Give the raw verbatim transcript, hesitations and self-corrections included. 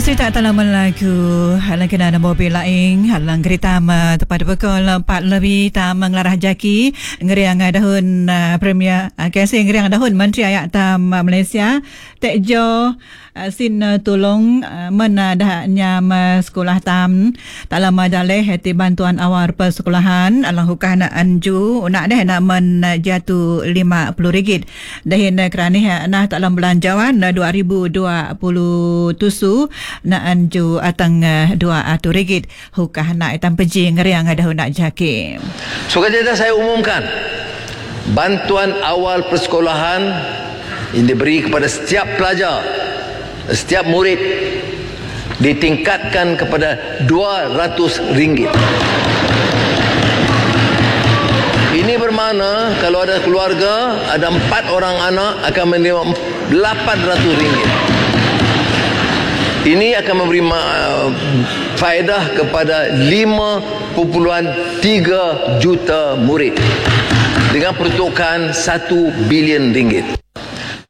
Cerita talaman lagu halang kena mobil laing halang kereta ma tepat pukul empat lebih tam ngelarah jaki ngeriang dahun uh, premier uh, kasi ngeriang dahun Menteri Ayak Tam uh, Malaysia Tekjo uh, sin uh, tolong uh, menadahnya uh, sekolah tam tak lama daleh hati bantuan awal persekolahan alang hukah na anju nak deh nak men uh, jatuh lima puluh ringgit dahin uh, kerana uh, nah tak dalam belanjawan uh, dua ribu dua puluh tusu na anju atang uh, dua atau ringgit hukah nak itam peji ngeriang dah nak jaki. So kata saya umumkan bantuan awal persekolahan yang diberi kepada setiap pelajar, setiap murid ditingkatkan kepada dua ratus ringgit. Ini bermakna kalau ada keluarga ada empat orang anak akan menerima lapan ratus ringgit. Ini akan memberi uh, faedah kepada lima perpuluhan tiga juta murid dengan peruntukan satu bilion ringgit.